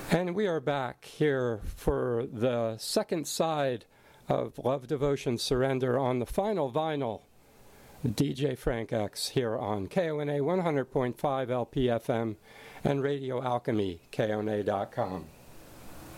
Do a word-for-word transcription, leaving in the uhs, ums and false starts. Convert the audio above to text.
And we are back here for the second side of Love, Devotion, Surrender on the final vinyl, D J Frank X, here on K O N A one hundred point five L P F M and Radio Alchemy, K O N A dot com.